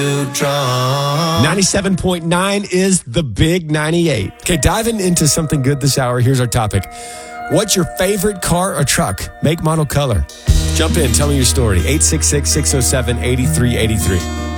97.9 is the Big 98. Okay, diving into something good this hour. Here's our topic. What's your favorite car or truck? Make, model, color. Jump in. Tell me your story. 866-607-8383.